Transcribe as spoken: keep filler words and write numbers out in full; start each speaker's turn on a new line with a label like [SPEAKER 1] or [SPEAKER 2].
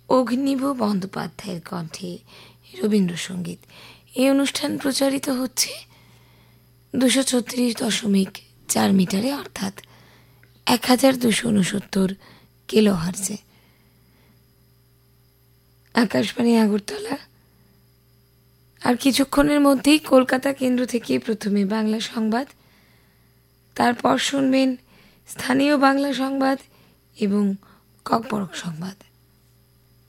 [SPEAKER 1] অগ্নিভ বন্দ্যোপাধ্যায়ের কণ্ঠে রবীন্দ্রসঙ্গীত। এই অনুষ্ঠান প্রচারিত হচ্ছে দুশো ছত্রিশ দশমিক চার মিটারে, অর্থাৎ এক হাজার দুশো উনসত্তর কিলো হার্জে। আকাশবাণী আগরতলা। আর কিছুক্ষণের মধ্যেই কলকাতা কেন্দ্র থেকে প্রথমে বাংলা সংবাদ, তারপর শুনবেন স্থানীয় বাংলা সংবাদ এবং ককবরক সংবাদ।